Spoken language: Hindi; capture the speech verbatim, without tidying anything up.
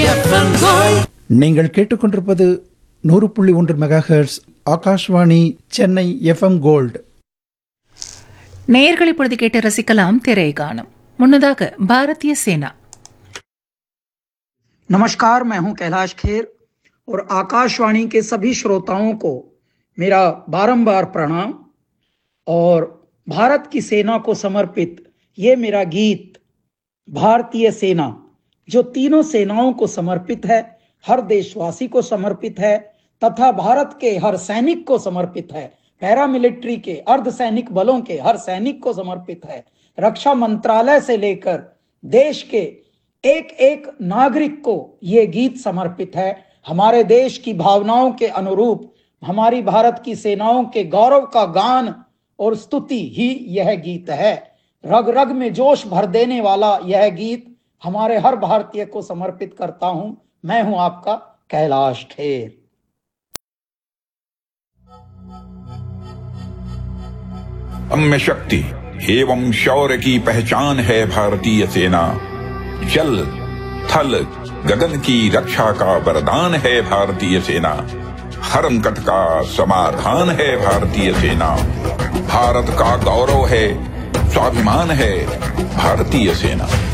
FM gold. நீங்கள் கேட்டுக்கொண்டிருப்பது நூறு புள்ளி ஒன்று mega hertz Akashvani Chennai FM gold. நேயர்கள் இப்பொழுது கேட்டு ரசிக்கலாம் திரை காணும். முன்னதாக பாரதிய சேனா. नमस्कार, मैं हूं कैलाश खेर और आकाशवाणी के सभी श्रोताओं को मेरा बारंबार प्रणाम। और भारत की सेना को समर्पित ये मेरा गीत भारतीय सेना, जो तीनों सेनाओं को समर्पित है, हर देशवासी को समर्पित है तथा भारत के हर सैनिक को समर्पित है, पैरामिलिट्री के अर्धसैनिक बलों के हर सैनिक को समर्पित है, रक्षा मंत्रालय से लेकर देश के एक एक नागरिक को ये गीत समर्पित है। हमारे देश की भावनाओं के अनुरूप हमारी भारत की सेनाओं के गौरव का गान और स्तुति ही यह गीत है। रग रग में जोश भर देने वाला यह गीत हमारे हर भारतीय को समर्पित करता हूं। मैं हूं आपका कैलाश खेर। अम्य शक्ति एवं शौर्य की पहचान है भारतीय सेना। जल थल गगन की रक्षा का वरदान है भारतीय सेना। हर संकट का समाधान है भारतीय सेना। भारत का गौरव है, स्वाभिमान है भारतीय सेना।